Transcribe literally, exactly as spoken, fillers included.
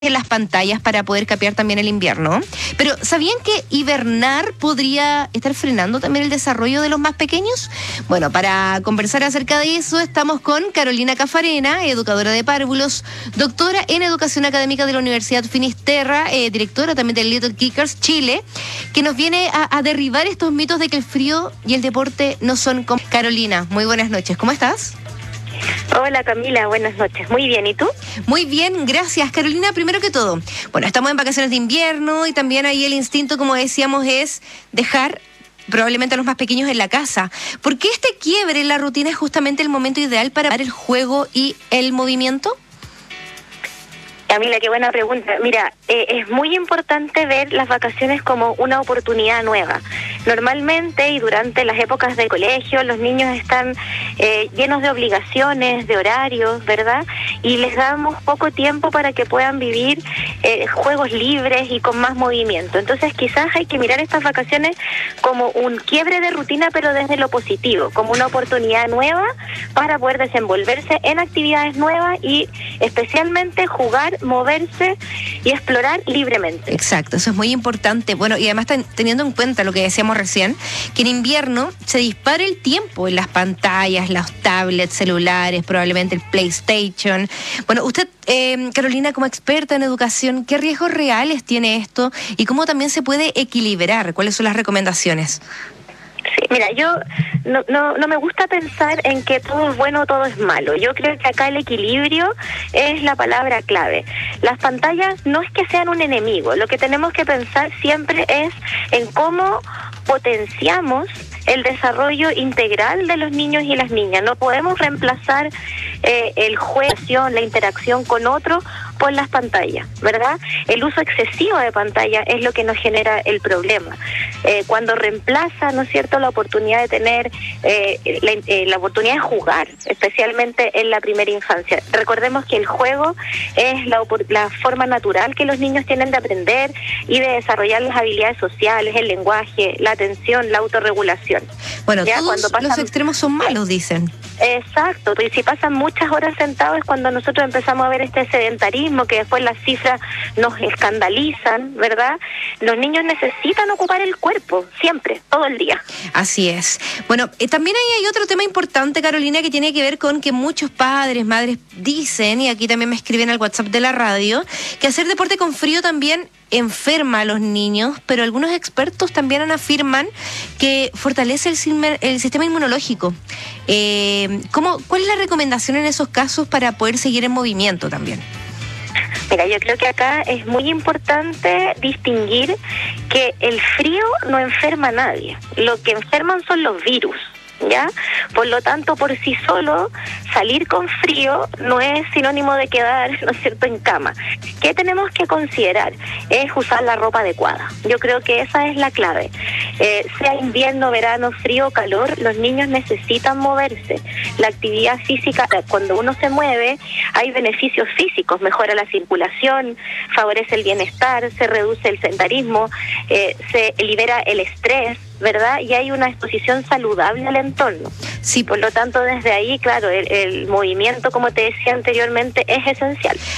en las pantallas para poder capear también el invierno. Pero ¿sabían que hibernar podría estar frenando también el desarrollo de los más pequeños? Bueno, para conversar acerca de eso estamos con Carolina Cafarena, educadora de párvulos, doctora en educación académica de la Universidad Finisterra, eh, directora también de Little Kickers Chile, que nos viene a, a derribar estos mitos de que el frío y el deporte no son como... Carolina, muy buenas noches, ¿cómo estás? Hola Camila, buenas noches. Muy bien, ¿y tú? Muy bien, gracias. Carolina, primero que todo, bueno, estamos en vacaciones de invierno y también ahí el instinto, como decíamos, es dejar probablemente a los más pequeños en la casa. ¿Por qué este quiebre en la rutina es justamente el momento ideal para dar el juego y el movimiento? Camila, qué buena pregunta. Mira, eh, es muy importante ver las vacaciones como una oportunidad nueva. Normalmente y durante las épocas de colegio, los niños están eh, llenos de obligaciones, de horarios, ¿verdad? Y les damos poco tiempo para que puedan vivir eh, juegos libres y con más movimiento. Entonces quizás hay que mirar estas vacaciones como un quiebre de rutina, pero desde lo positivo, como una oportunidad nueva para poder desenvolverse en actividades nuevas y especialmente jugar, moverse y explorar libremente. Exacto, eso es muy importante. Bueno, y además ten, teniendo en cuenta lo que decíamos recién, que en invierno se dispara el tiempo en las pantallas, los tablets, celulares, probablemente el PlayStation. Bueno, usted, eh, Carolina, como experta en educación, ¿qué riesgos reales tiene esto y cómo también se puede equilibrar? ¿Cuáles son las recomendaciones? Sí, mira, yo no, no, no me gusta pensar en que todo es bueno o todo es malo. Yo creo que acá el equilibrio es la palabra clave. Las pantallas no es que sean un enemigo. Lo que tenemos que pensar siempre es en cómo potenciamos el desarrollo integral de los niños y las niñas. No podemos reemplazar eh, el juego, la interacción con otro por las pantallas, ¿verdad? El uso excesivo de pantalla es lo que nos genera el problema. Eh, cuando reemplaza, ¿no es cierto?, la oportunidad de tener, eh, la, eh, la oportunidad de jugar, especialmente en la primera infancia. Recordemos que el juego es la, la forma natural que los niños tienen de aprender y de desarrollar las habilidades sociales, el lenguaje, la atención, la autorregulación. Bueno, ¿ya? todos Cuando pasan... los extremos son malos, dicen. Exacto, y si pasan muchas horas sentados es cuando nosotros empezamos a ver este sedentarismo, que después las cifras nos escandalizan, ¿verdad? Los niños necesitan ocupar el cuerpo, siempre, todo el día. Así es. Bueno, eh, también ahí hay otro tema importante, Carolina, que tiene que ver con que muchos padres, madres dicen, y aquí también me escriben al WhatsApp de la radio, que hacer deporte con frío también enferma a los niños, pero algunos expertos también afirman que fortalece el, el sistema inmunológico. Eh, ¿cómo, ¿Cuál es la recomendación en esos casos para poder seguir en movimiento también? Mira, yo creo que acá es muy importante distinguir que el frío no enferma a nadie. Lo que enferman son los virus, ¿ya? Por lo tanto, por sí solo, salir con frío no es sinónimo de quedar, ¿no es cierto?, en cama. ¿Qué tenemos que considerar? Es usar la ropa adecuada. Yo creo que esa es la clave. Eh, sea invierno, verano, frío o calor, los niños necesitan moverse. La actividad física, cuando uno se mueve, hay beneficios físicos, mejora la circulación, favorece el bienestar, se reduce el sedentarismo, eh, se libera el estrés, ¿verdad? Y hay una exposición saludable al entorno. Sí. Por lo tanto, desde ahí, claro, el, el movimiento, como te decía anteriormente, es esencial.